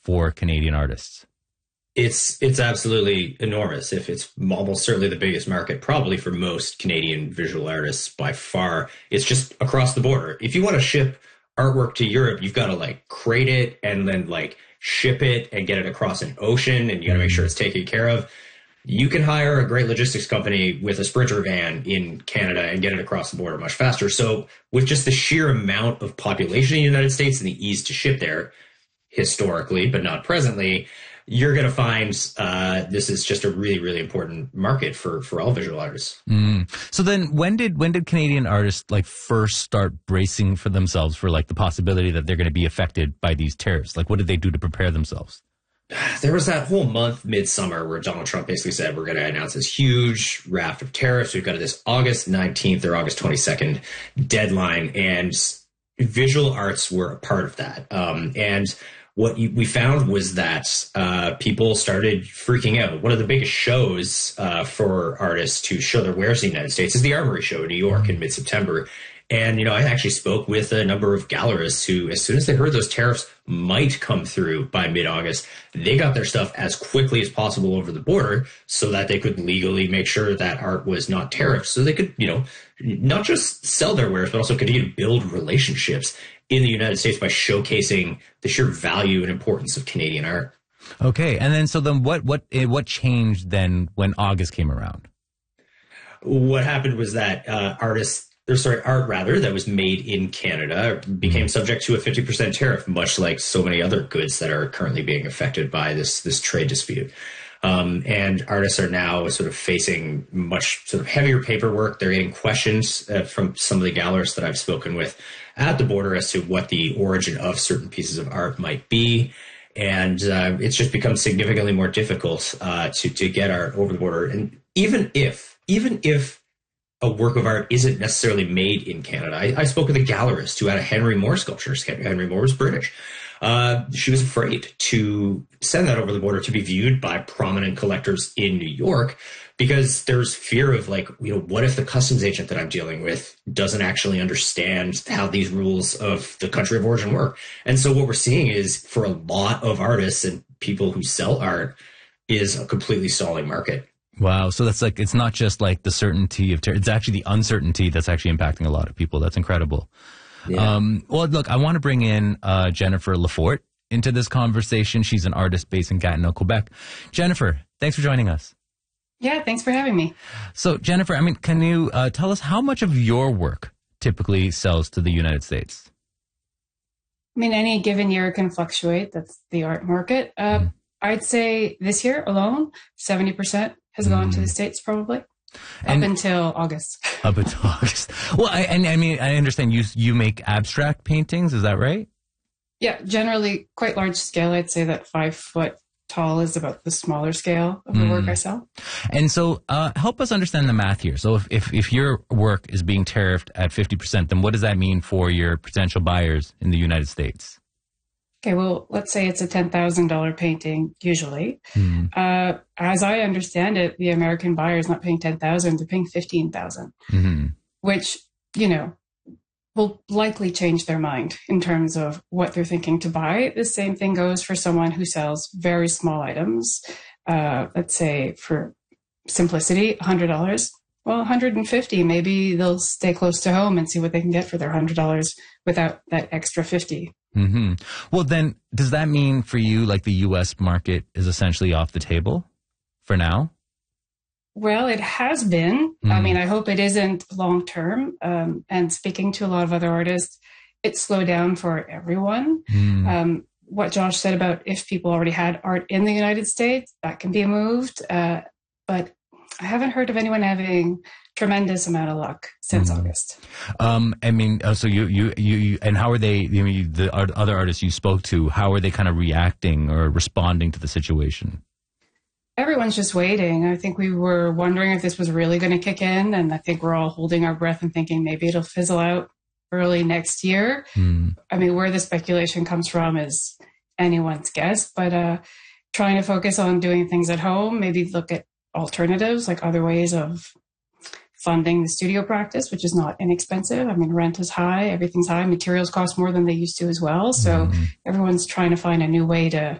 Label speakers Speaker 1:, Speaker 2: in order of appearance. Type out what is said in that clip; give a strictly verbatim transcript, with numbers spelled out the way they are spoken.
Speaker 1: for Canadian artists?
Speaker 2: It's it's absolutely enormous. If it's almost certainly the biggest market, probably for most Canadian visual artists by far. It's just across the border. If you want to ship artwork to Europe, you've got to like crate it and then like ship it and get it across an ocean, and you got to make sure it's taken care of. You can hire a great logistics company with a Sprinter van in Canada and get it across the border much faster. So with just the sheer amount of population in the United States and the ease to ship there, historically, but not presently, you're going to find uh, this is just a really, really important market for, for all visual artists.
Speaker 1: Mm. So then when did when did Canadian artists like first start bracing for themselves for like the possibility that they're going to be affected by these tariffs? Like what did they do to prepare themselves?
Speaker 2: There was that whole month midsummer where Donald Trump basically said, we're going to announce this huge raft of tariffs. We've got this August nineteenth or August twenty-second deadline, and visual arts were a part of that. Um, and what you, we found was that uh, people started freaking out. One of the biggest shows uh, for artists to show their wares in the United States is the Armory Show in New York in mid-September. And, you know, I actually spoke with a number of gallerists who, as soon as they heard those tariffs might come through by mid-August, they got their stuff as quickly as possible over the border so that they could legally make sure that art was not tariffed. So they could, you know, not just sell their wares, but also continue to build relationships in the United States by showcasing the sheer value and importance of Canadian art.
Speaker 1: Okay. And then, so then what, what, what changed then when August came around?
Speaker 2: What happened was that uh, artists, or sorry, art rather, that was made in Canada became subject to a fifty percent tariff, much like so many other goods that are currently being affected by this, this trade dispute. Um, and artists are now sort of facing much sort of heavier paperwork. They're getting questions uh, from some of the gallerists that I've spoken with at the border as to what the origin of certain pieces of art might be. And uh, it's just become significantly more difficult uh, to, to get art over the border. And even if, even if a work of art isn't necessarily made in Canada, I, I spoke with a gallerist who had a Henry Moore sculpture. Henry Moore was British. Uh, she was afraid to send that over the border to be viewed by prominent collectors in New York because there's fear of like, you know, what if the customs agent that I'm dealing with doesn't actually understand how these rules of the country of origin work? And so what we're seeing is for a lot of artists and people who sell art is a completely stalling market.
Speaker 1: Wow. So that's like, it's not just like the certainty of, ter- it's actually the uncertainty that's actually impacting a lot of people. That's incredible. Yeah. Um, well, look, I want to bring in uh, Jennifer Lafort into this conversation. She's an artist based in Gatineau, Quebec. Jennifer, thanks for joining us.
Speaker 3: Yeah, thanks for having me.
Speaker 1: So, Jennifer, I mean, can you uh, tell us how much of your work typically sells to the United States?
Speaker 3: I mean, any given year can fluctuate. That's the art market. Uh, mm. I'd say this year alone, seventy percent has gone mm. to the States probably. And up until August.
Speaker 1: Up until August. Well, I, and I mean, I understand you you make abstract paintings. Is that right?
Speaker 3: Yeah, generally quite large scale. I'd say that five foot tall is about the smaller scale of the mm. work I sell.
Speaker 1: And so uh, help us understand the math here. So if, if, if your work is being tariffed at fifty percent, then what does that mean for your potential buyers in the United States?
Speaker 3: Okay, well, let's say it's a ten thousand dollars painting, usually. Mm. Uh, as I understand it, the American buyer is not paying ten thousand dollars, they're paying fifteen thousand dollars, mm-hmm. which, you know, will likely change their mind in terms of what they're thinking to buy. The same thing goes for someone who sells very small items. Uh, let's say, for simplicity, one hundred dollars. Well, one hundred fifty dollars, maybe they'll stay close to home and see what they can get for their one hundred dollars without that extra fifty dollars.
Speaker 1: Mm-hmm. Well, then, does that mean for you, like the U S market is essentially off the table for now?
Speaker 3: Well, it has been. Mm. I mean, I hope it isn't long term. Um, and speaking to a lot of other artists, it slowed down for everyone. Mm. Um, what Josh said about if people already had art in the United States, that can be moved. Uh, but I haven't heard of anyone having tremendous amount of luck since mm. August.
Speaker 1: Um, I mean, uh, so you, you, you, you, and how are they, you know, the other artists you spoke to, how are they kind of reacting or responding to the situation?
Speaker 3: Everyone's just waiting. I think we were wondering if this was really going to kick in. And I think we're all holding our breath and thinking maybe it'll fizzle out early next year. Mm. I mean, where the speculation comes from is anyone's guess, but uh, trying to focus on doing things at home, maybe look at alternatives, like other ways of funding the studio practice, which is not inexpensive. I mean, rent is high, everything's high, materials cost more than they used to as well. So mm. everyone's trying to find a new way to